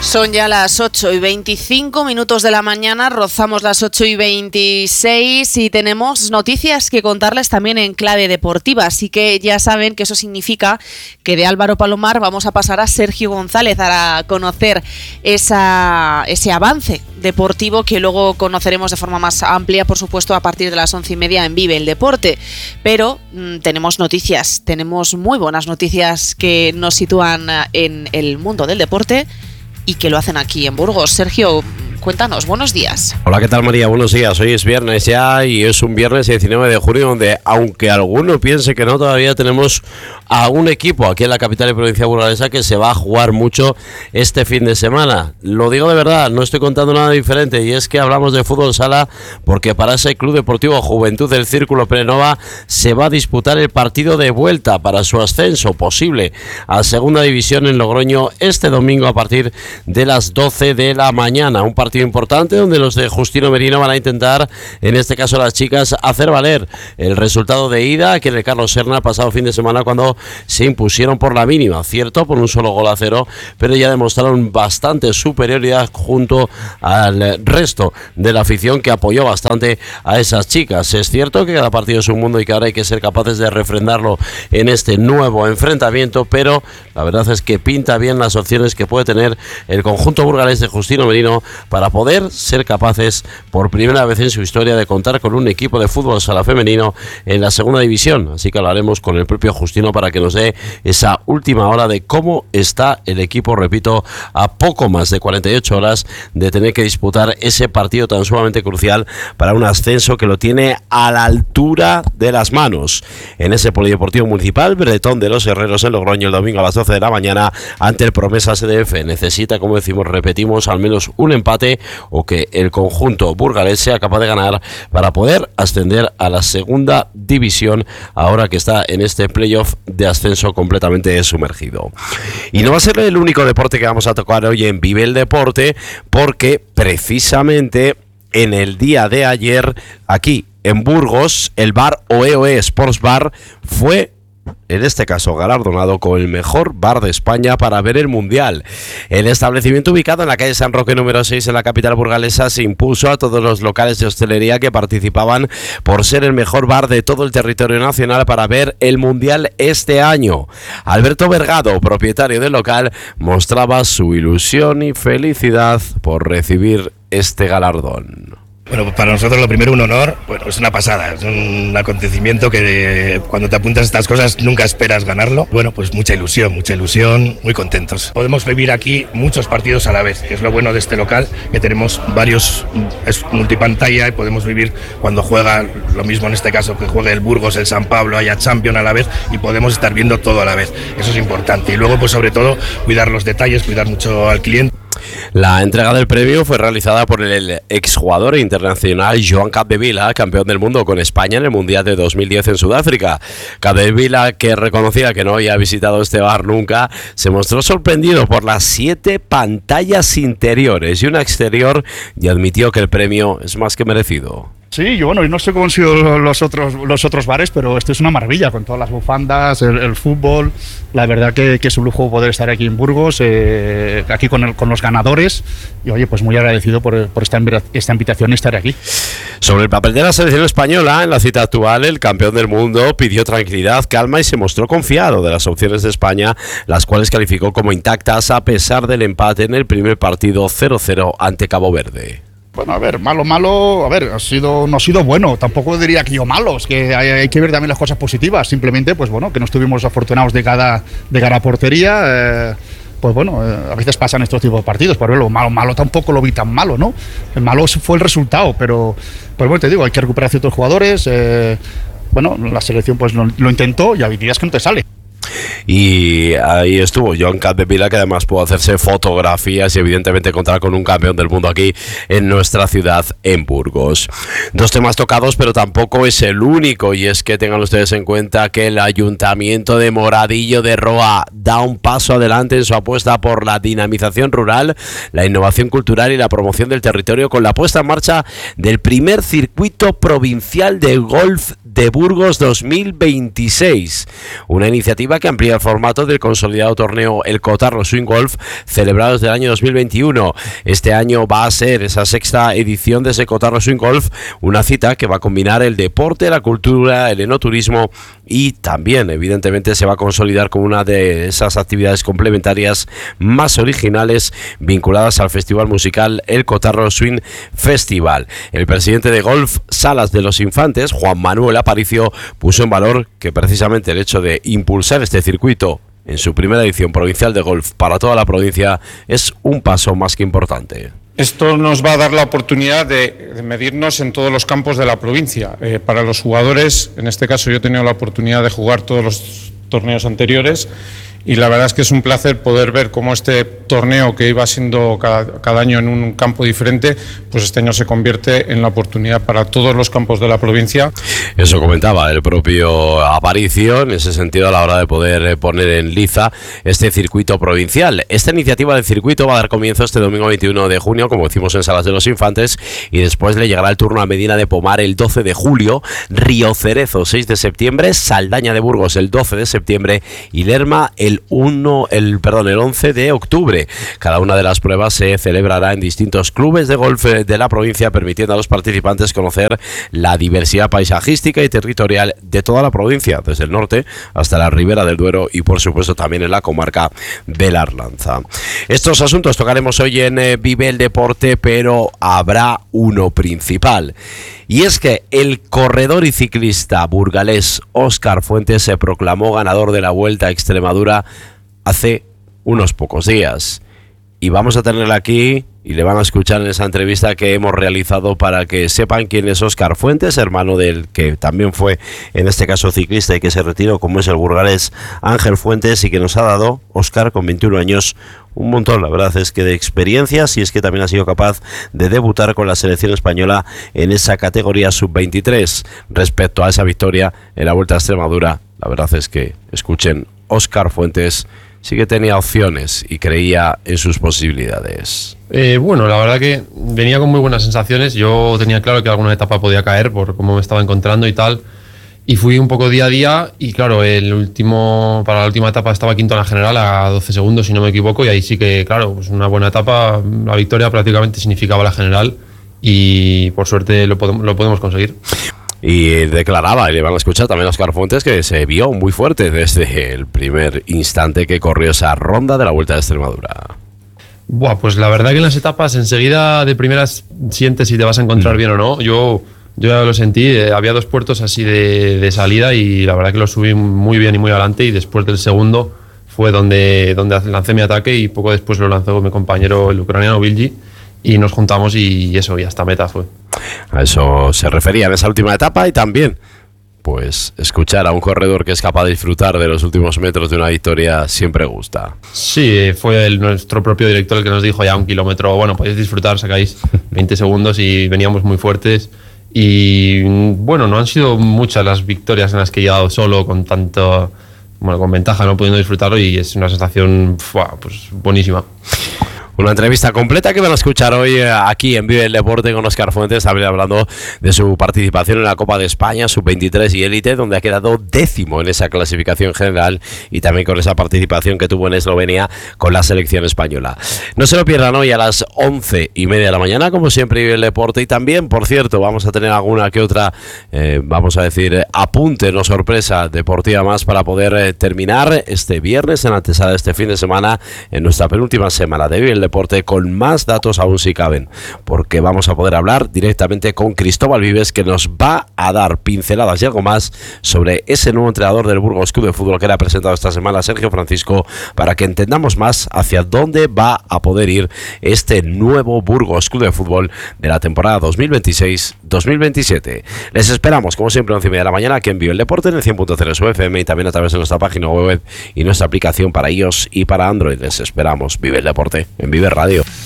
Son ya las 8:25 de la mañana, rozamos las 8:26 y tenemos noticias que contarles también en clave deportiva. Así que ya saben que eso significa que de Álvaro Palomar vamos a pasar a Sergio González a conocer ese avance deportivo que luego conoceremos de forma más amplia, por supuesto, a partir de las 11:30 en Vive el Deporte. Pero tenemos noticias, tenemos muy buenas noticias que nos sitúan en el mundo del deporte y que lo hacen aquí en Burgos. Sergio, cuéntanos, buenos días. Hola, ¿qué tal, María? Buenos días. Hoy es viernes ya y es un viernes 19 de junio donde, aunque alguno piense que no, todavía tenemos a un equipo aquí en la capital y provincia burgalesa que se va a jugar mucho este fin de semana. Lo digo de verdad, no estoy contando nada diferente, y es que hablamos de fútbol sala porque para ese Club Deportivo Juventud del Círculo Prenova se va a disputar el partido de vuelta para su ascenso posible a Segunda División en Logroño este domingo a partir de las 12 de la mañana. Un partido importante donde los de Justino Merino van a intentar, en este caso las chicas, hacer valer el resultado de ida que en el Carlos Serna el pasado fin de semana, cuando se impusieron por la mínima, cierto, por un solo gol a 0, pero ya demostraron bastante superioridad junto al resto de la afición que apoyó bastante a esas chicas. Es cierto que cada partido es un mundo y que ahora hay que ser capaces de refrendarlo en este nuevo enfrentamiento, pero la verdad es que pinta bien las opciones que puede tener el conjunto burgalés de Justino Merino para poder ser capaces por primera vez en su historia de contar con un equipo de fútbol sala femenino en la segunda división. Así que hablaremos con el propio Justino para que nos dé esa última hora de cómo está el equipo, repito, a poco más de 48 horas de tener que disputar ese partido tan sumamente crucial para un ascenso que lo tiene a la altura de las manos. En ese polideportivo municipal, Bretón de los Herreros en Logroño, el domingo a las 12 de la mañana ante el Promesas EDF. Necesita, como decimos, repetimos, al menos un empate o que el conjunto burgalés sea capaz de ganar para poder ascender a la segunda división ahora que está en este playoff de ascenso completamente sumergido. Y no va a ser el único deporte que vamos a tocar hoy en Vive el Deporte, porque precisamente en el día de ayer aquí en Burgos el bar OEOE Sports Bar fue, en este caso, galardonado con el mejor bar de España para ver el Mundial. El establecimiento, ubicado en la calle San Roque número 6 en la capital burgalesa, se impuso a todos los locales de hostelería que participaban por ser el mejor bar de todo el territorio nacional para ver el Mundial este año. Alberto Vergado, propietario del local, mostraba su ilusión y felicidad por recibir este galardón. Bueno, para nosotros lo primero un honor, bueno, es una pasada, es un acontecimiento que cuando te apuntas a estas cosas nunca esperas ganarlo. Bueno, pues mucha ilusión, muy contentos. Podemos vivir aquí muchos partidos a la vez, que es lo bueno de este local, que tenemos varios, es multipantalla y podemos vivir cuando juega, lo mismo en este caso que juegue el Burgos, el San Pablo, haya Champions a la vez y podemos estar viendo todo a la vez. Eso es importante. Y luego, pues sobre todo, cuidar los detalles, cuidar mucho al cliente. La entrega del premio fue realizada por el exjugador internacional Joan Capdevila, campeón del mundo con España en el Mundial de 2010 en Sudáfrica. Capdevila, que reconocía que no había visitado este bar nunca, se mostró sorprendido por las 7 pantallas interiores y una exterior y admitió que el premio es más que merecido. Sí, yo no sé cómo han sido los otros bares, pero esto es una maravilla, con todas las bufandas, el fútbol. La verdad que es un lujo poder estar aquí en Burgos, aquí con los ganadores. Y oye, pues muy agradecido por esta invitación y estar aquí. Sobre el papel de la selección española, en la cita actual, el campeón del mundo pidió tranquilidad, calma y se mostró confiado de las opciones de España, las cuales calificó como intactas a pesar del empate en el primer partido 0-0 ante Cabo Verde. Bueno, a ver, malo, a ver, no ha sido bueno, tampoco diría que yo malo, es que hay que ver también las cosas positivas, simplemente, pues bueno, que no estuvimos afortunados de cara a portería, pues bueno, a veces pasan estos tipos de partidos, pero lo malo tampoco lo vi tan malo, ¿no? El malo fue el resultado, pero bueno, te digo, hay que recuperar ciertos jugadores, bueno, la selección pues lo intentó y hay días que no te sale. Y ahí estuvo Joan Capdevila, que además pudo hacerse fotografías y evidentemente contar con un campeón del mundo aquí en nuestra ciudad, en Burgos. 2 temas tocados, pero tampoco es el único, y es que tengan ustedes en cuenta que el Ayuntamiento de Moradillo de Roa da un paso adelante en su apuesta por la dinamización rural, la innovación cultural y la promoción del territorio con la puesta en marcha del primer circuito provincial de golf de Burgos 2026, una iniciativa que amplía amplía el formato del consolidado torneo El Cotarro Swing Golf, celebrado desde el año 2021. Este año va a ser esa sexta edición de ese Cotarro Swing Golf, una cita que va a combinar el deporte, la cultura, el enoturismo y también, evidentemente, se va a consolidar como una de esas actividades complementarias más originales vinculadas al festival musical El Cotarro Swing Festival. El presidente de Golf Salas de los Infantes, Juan Manuel Aparicio, puso en valor que precisamente el hecho de impulsar este circuito en su primera edición provincial de golf para toda la provincia es un paso más que importante. Esto nos va a dar la oportunidad de medirnos en todos los campos de la provincia. Para los jugadores, en este caso yo he tenido la oportunidad de jugar todos los torneos anteriores y la verdad es que es un placer poder ver cómo este torneo, que iba siendo cada año en un campo diferente, pues este año se convierte en la oportunidad para todos los campos de la provincia. Eso comentaba el propio Aparicio en ese sentido a la hora de poder poner en liza este circuito provincial. Esta iniciativa del circuito va a dar comienzo este domingo 21 de junio, como decimos, en Salas de los Infantes, y después le llegará el turno a Medina de Pomar el 12 de julio, Río Cerezo 6 de septiembre, Saldaña de Burgos el 12 de septiembre y Lerma el 11 de octubre. Cada una de las pruebas se celebrará en distintos clubes de golf de la provincia, permitiendo a los participantes conocer la diversidad paisajística y territorial de toda la provincia, desde el norte hasta la Ribera del Duero y por supuesto también en la comarca de la Arlanza. Estos asuntos tocaremos hoy en Vive el Deporte, pero habrá uno principal. Y es que el corredor y ciclista burgalés Óscar Fuentes se proclamó ganador de la Vuelta a Extremadura hace unos pocos días. Y vamos a tenerle aquí y le van a escuchar en esa entrevista que hemos realizado para que sepan quién es Óscar Fuentes, hermano del que también fue en este caso ciclista y que se retiró, como es el burgalés Ángel Fuentes, y que nos ha dado, Óscar, con 21 años, un montón, la verdad es que de experiencias, y es que también ha sido capaz de debutar con la selección española en esa categoría sub-23. Respecto a esa victoria en la Vuelta a Extremadura, la verdad es que, escuchen, Óscar Fuentes sí que tenía opciones y creía en sus posibilidades. Bueno, la verdad que venía con muy buenas sensaciones. Yo tenía claro que alguna etapa podía caer por cómo me estaba encontrando y tal. Y fui un poco día a día y claro, para la última etapa estaba quinto en la general a 12 segundos, si no me equivoco, y ahí sí que, claro, pues una buena etapa, la victoria prácticamente significaba la general y por suerte lo podemos conseguir. Y declaraba, y le van a escuchar también a Óscar Fuentes, que se vio muy fuerte desde el primer instante que corrió esa ronda de la Vuelta de Extremadura. Buah, pues la verdad que en las etapas enseguida de primeras sientes si te vas a encontrar bien o no. Yo ya lo sentí, había dos puertos así de salida y la verdad que lo subí muy bien y muy adelante, y después del segundo fue donde lancé mi ataque y poco después lo lanzó mi compañero, el ucraniano Bilgi, y nos juntamos y eso, y hasta meta fue. A eso se refería en esa última etapa, y también pues escuchar a un corredor que es capaz de disfrutar de los últimos metros de una victoria siempre gusta. Sí, fue nuestro propio director el que nos dijo ya 1 kilómetro, bueno, podéis disfrutar, sacáis 20 segundos y veníamos muy fuertes. Y bueno, no han sido muchas las victorias en las que he llegado solo con con ventaja, no pudiendo disfrutarlo, y es una sensación pues buenísima. Una entrevista completa que van a escuchar hoy aquí en Vive el Deporte con Óscar Fuentes, también hablando de su participación en la Copa de España Sub-23 y Élite, donde ha quedado 10º en esa clasificación general, y también con esa participación que tuvo en Eslovenia con la selección española. No se lo pierdan hoy a las 11:30 de la mañana, como siempre, Vive el Deporte. Y también, por cierto, vamos a tener alguna que otra, vamos a decir, apunte, no sorpresa deportiva más para poder terminar este viernes en antesala de este fin de semana, en nuestra penúltima semana de Vive el Deporte, con más datos aún si caben, porque vamos a poder hablar directamente con Cristóbal Vives, que nos va a dar pinceladas y algo más sobre ese nuevo entrenador del Burgos Club de Fútbol que le ha presentado esta semana Sergio Francisco, para que entendamos más hacia dónde va a poder ir este nuevo Burgos Club de Fútbol de la temporada 2026-2027. Les esperamos, como siempre, a 11:30 de la mañana aquí en Vive el Deporte, en el 100.0 su FM, y también a través de nuestra página web y nuestra aplicación para iOS y para Android. Les esperamos. Vive el Deporte en Vive Radio.